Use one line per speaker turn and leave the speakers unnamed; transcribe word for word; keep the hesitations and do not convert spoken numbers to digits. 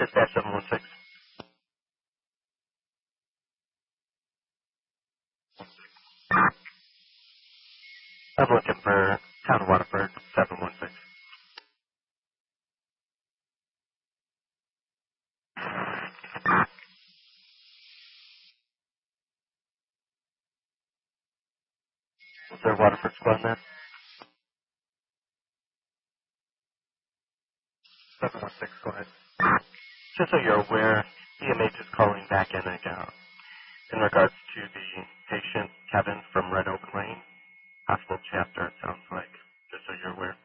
Dispatch seven one six. I'm looking for Town of Waterford, seven one six. Is there a Waterford squad there? seven one six, go ahead. Just so you're aware, E M H is calling back in again in regards to the patient, Kevin, from Red Oak Lane. Hospital chapter, it sounds like, just so you're aware.